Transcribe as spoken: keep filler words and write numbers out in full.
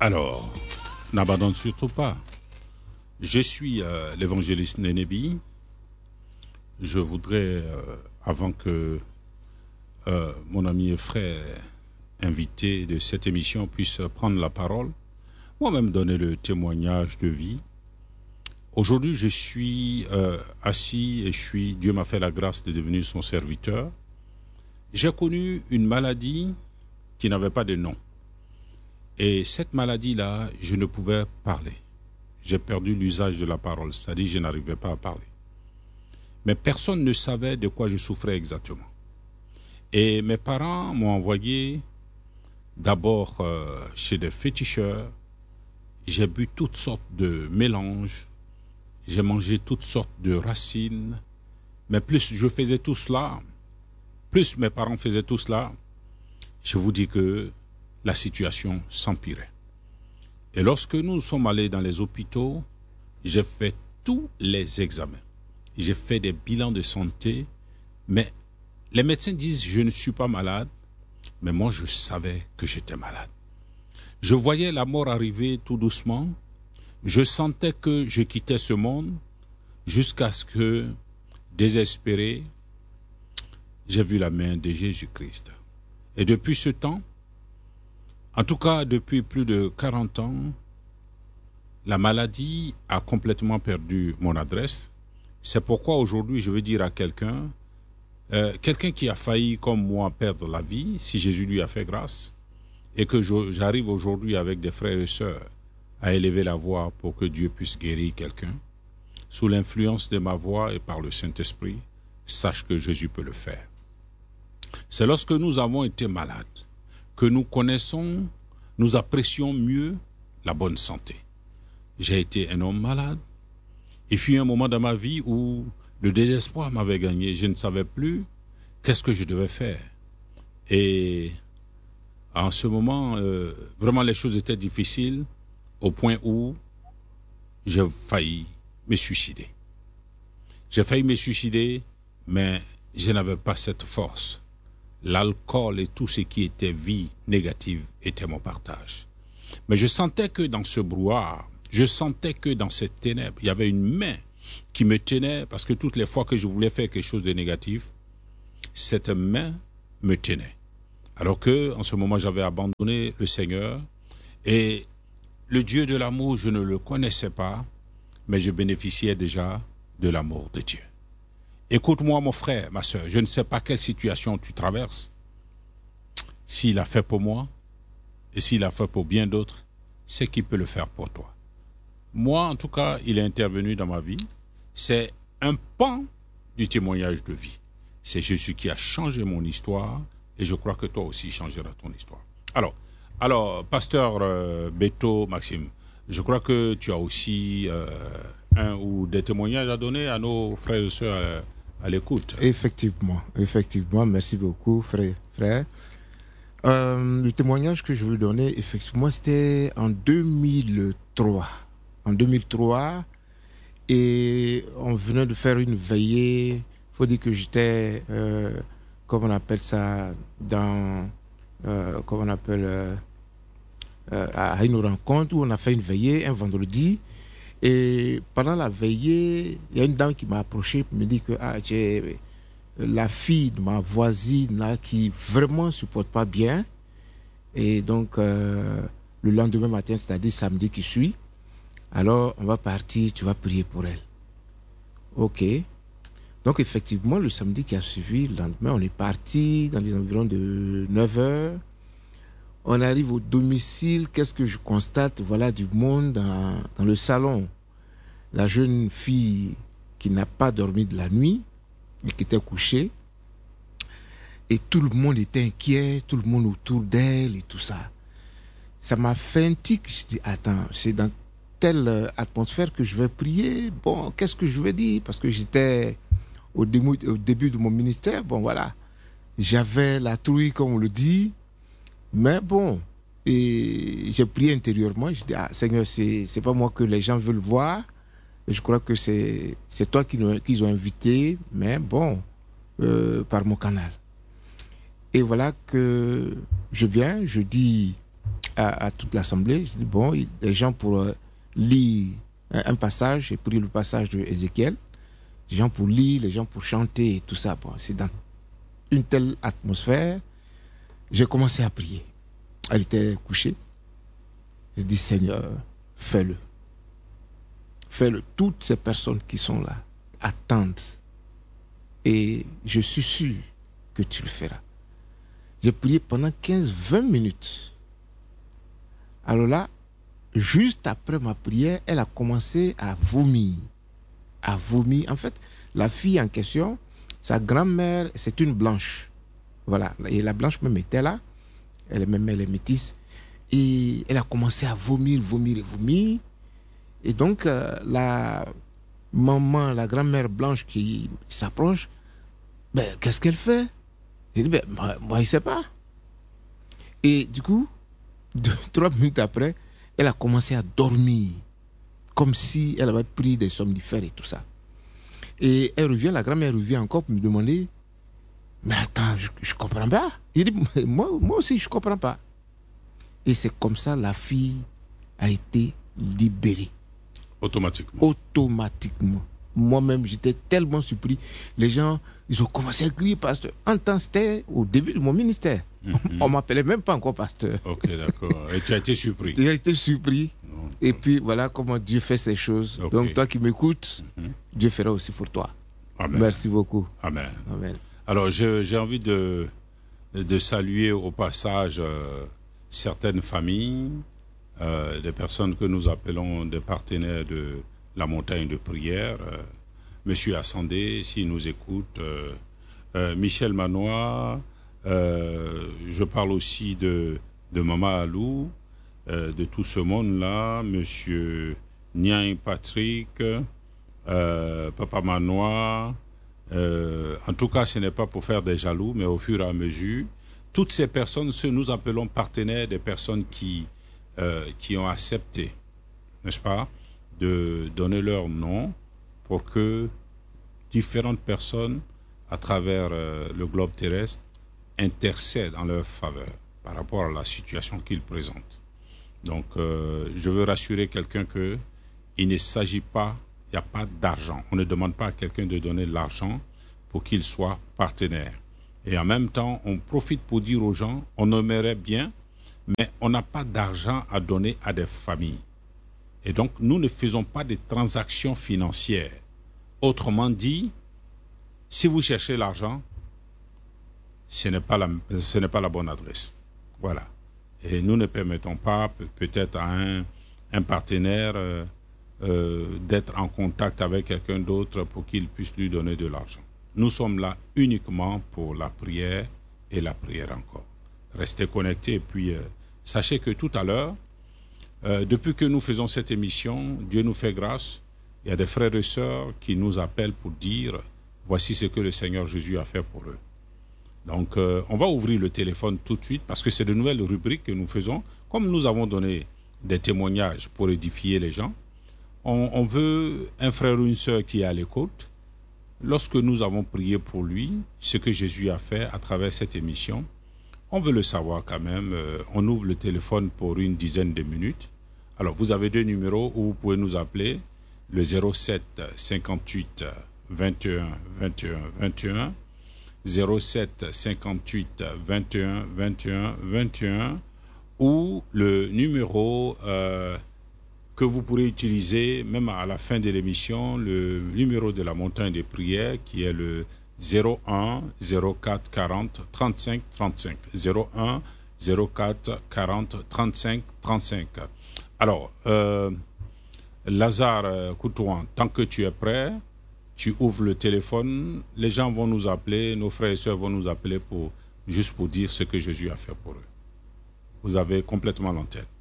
Alors, n'abandonne surtout pas. Je suis euh, l'évangéliste Nénébi. Je voudrais, euh, avant que euh, mon ami et frère invité de cette émission puisse prendre la parole, moi-même donner le témoignage de vie. Aujourd'hui, je suis euh, assis et je suis, Dieu m'a fait la grâce de devenir son serviteur. J'ai connu une maladie qui n'avait pas de nom. Et cette maladie-là, je ne pouvais parler. J'ai perdu l'usage de la parole, c'est-à-dire que je n'arrivais pas à parler. Mais personne ne savait de quoi je souffrais exactement. Et mes parents m'ont envoyé d'abord euh, chez des féticheurs. J'ai bu toutes sortes de mélanges. J'ai mangé toutes sortes de racines. Mais plus je faisais tout cela, plus mes parents faisaient tout cela, je vous dis que la situation s'empirait. Et lorsque nous sommes allés dans les hôpitaux, j'ai fait tous les examens. J'ai fait des bilans de santé, mais les médecins disent je ne suis pas malade, mais moi je savais que j'étais malade. Je voyais la mort arriver tout doucement, je sentais que je quittais ce monde, jusqu'à ce que, désespéré, j'ai vu la main de Jésus-Christ. Et depuis ce temps, en tout cas depuis plus de quarante ans, la maladie a complètement perdu mon adresse. C'est pourquoi aujourd'hui je veux dire à quelqu'un, euh, quelqu'un qui a failli comme moi perdre la vie, si Jésus lui a fait grâce, et que je, j'arrive aujourd'hui avec des frères et sœurs à élever la voix pour que Dieu puisse guérir quelqu'un, sous l'influence de ma voix et par le Saint-Esprit, sache que Jésus peut le faire. C'est lorsque nous avons été malades que nous connaissons, nous apprécions mieux la bonne santé. J'ai été un homme malade. Il fut un moment dans ma vie où le désespoir m'avait gagné. Je ne savais plus qu'est-ce que je devais faire. Et en ce moment, euh, vraiment les choses étaient difficiles au point où j'ai failli me suicider. J'ai failli me suicider, mais je n'avais pas cette force. L'alcool et tout ce qui était vie négative était mon partage. Mais je sentais que dans ce brouhaha, je sentais que dans cette ténèbre, il y avait une main qui me tenait, parce que toutes les fois que je voulais faire quelque chose de négatif, cette main me tenait. Alors que, en ce moment, j'avais abandonné le Seigneur, et le Dieu de l'amour, je ne le connaissais pas, mais je bénéficiais déjà de l'amour de Dieu. Écoute-moi, mon frère, ma soeur, je ne sais pas quelle situation tu traverses. S'il a fait pour moi, et s'il a fait pour bien d'autres, c'est qu'il peut le faire pour toi. Moi, en tout cas, il est intervenu dans ma vie. C'est un pan du témoignage de vie. C'est Jésus qui a changé mon histoire, et je crois que toi aussi changeras ton histoire. Alors, alors pasteur euh, Beto Maxime, je crois que tu as aussi euh, un ou des témoignages à donner à nos frères et sœurs euh, à l'écoute. Effectivement, effectivement, merci beaucoup, frère. frère. Euh, le témoignage que je veux donner, effectivement, c'était en deux mille trois. En deux mille trois, et on venait de faire une veillée. Il faut dire que j'étais, euh, comment on appelle ça, dans, euh, comment on appelle, euh, euh, à une rencontre où on a fait une veillée un vendredi. Et pendant la veillée, il y a une dame qui m'a approché pour me dire que ah, j'ai la fille de ma voisine là, qui vraiment ne supporte pas bien. Et donc, euh, le lendemain matin, c'est-à-dire samedi qui suit, alors on va partir, tu vas prier pour elle. Ok. Donc, effectivement, le samedi qui a suivi, le lendemain, on est parti dans les environs de neuf heures. On arrive au domicile, qu'est-ce que je constate? Voilà du monde dans, dans le salon. La jeune fille qui n'a pas dormi de la nuit et qui était couchée. Et tout le monde était inquiet, tout le monde autour d'elle et tout ça. Ça m'a fait un tic. Je dis, attends, c'est dans telle atmosphère que je vais prier. Bon, qu'est-ce que je vais dire? Parce que j'étais au début, au début de mon ministère. Bon, voilà. J'avais la trouille, comme on le dit. Mais bon, et j'ai prié intérieurement. Je dis, ah, Seigneur, c'est, c'est pas moi que les gens veulent voir. Je crois que c'est, c'est toi qui nous, qu'ils ont invité, mais bon, euh, par mon canal. Et voilà que je viens, je dis à, à toute l'assemblée. J'ai dit, bon, les gens pour euh, lire un, un passage, j'ai pris le passage de Ézéchiel, les gens pour lire, les gens pour chanter et tout ça. Bon, c'est dans une telle atmosphère. J'ai commencé à prier. Elle était couchée. J'ai dit, Seigneur, fais-le. Fais-le. Toutes ces personnes qui sont là attendent. Et je suis sûr que tu le feras. J'ai prié pendant quinze à vingt minutes. Alors là, juste après ma prière, elle a commencé à vomir. À vomir. En fait, la fille en question, sa grand-mère, c'est une blanche. Voilà. Et la blanche même était là. Elle est même elle est métisse. Et elle a commencé à vomir, vomir et vomir. Et donc, euh, la maman, la grand-mère blanche qui s'approche, ben, qu'est-ce qu'elle fait? J'ai dit, ben, moi, moi, je ne sais pas. Et du coup, deux, trois minutes après, elle a commencé à dormir, comme si elle avait pris des somnifères et tout ça. Et elle revient, la grand-mère revient encore pour me demander, mais attends, je ne comprends pas. J'ai dit, moi, moi aussi, je ne comprends pas. Et c'est comme ça la fille a été libérée. Automatiquement. Automatiquement. Moi-même, j'étais tellement surpris. Les gens, ils ont commencé à crier pasteur. En temps, c'était au début de mon ministère. Mm-hmm. On ne m'appelait même pas encore pasteur. Ok, d'accord. Et tu as été surpris. J'ai été surpris. Non, et non. Puis, voilà comment Dieu fait ces choses. Okay. Donc, toi qui m'écoutes, mm-hmm. Dieu fera aussi pour toi. Amen. Merci beaucoup. Amen. Amen. Alors, je, j'ai envie de, de saluer au passage euh, certaines familles, euh, des personnes que nous appelons des partenaires de la montagne de prière. Euh, Monsieur Assandé, s'il nous écoute, euh, euh, Michel Manoir, euh, je parle aussi de, de Maman Alou, euh, de tout ce monde-là, Monsieur Niang Patrick, euh, Papa Manoir. Euh, en tout cas, ce n'est pas pour faire des jaloux, mais au fur et à mesure, toutes ces personnes, ce nous appelons partenaires, des personnes qui, euh, qui ont accepté, n'est-ce pas, de donner leur nom pour que différentes personnes à travers euh, le globe terrestre intercèdent en leur faveur par rapport à la situation qu'ils présentent. Donc, euh, je veux rassurer quelqu'un que il ne s'agit pas, il n'y a pas d'argent. On ne demande pas à quelqu'un de donner de l'argent pour qu'il soit partenaire. Et en même temps, on profite pour dire aux gens, on aimerait bien, mais on n'a pas d'argent à donner à des familles. Et donc, nous ne faisons pas de transactions financières. Autrement dit, si vous cherchez l'argent, ce n'est pas la, ce n'est pas la bonne adresse. Voilà. Et nous ne permettons pas peut-être à un, un partenaire euh, euh, d'être en contact avec quelqu'un d'autre pour qu'il puisse lui donner de l'argent. Nous sommes là uniquement pour la prière et la prière encore. Restez connectés et puis euh, sachez que tout à l'heure, Euh, depuis que nous faisons cette émission, Dieu nous fait grâce. Il y a des frères et sœurs qui nous appellent pour dire voici ce que le Seigneur Jésus a fait pour eux. Donc, euh, on va ouvrir le téléphone tout de suite parce que c'est de nouvelles rubriques que nous faisons. Comme nous avons donné des témoignages pour édifier les gens, on, on veut un frère ou une sœur qui est à l'écoute. Lorsque nous avons prié pour lui, ce que Jésus a fait à travers cette émission, on veut le savoir quand même. Euh, on ouvre le téléphone pour une dizaine de minutes. Alors, vous avez deux numéros où vous pouvez nous appeler, le zéro sept cinquante-huit vingt et un vingt et un vingt et un, zéro sept cinquante-huit vingt et un vingt et un vingt et un, ou le numéro euh, que vous pourrez utiliser même à la fin de l'émission, le numéro de la montagne de prière qui est le zéro un zéro quatre quarante trente-cinq trente-cinq, zéro un zéro quatre quarante trente-cinq trente-cinq. Alors, euh, Lazare Coutouan, tant que tu es prêt, tu ouvres le téléphone, les gens vont nous appeler, nos frères et sœurs vont nous appeler pour, juste pour dire ce que Jésus a fait pour eux. Vous avez complètement l'antenne.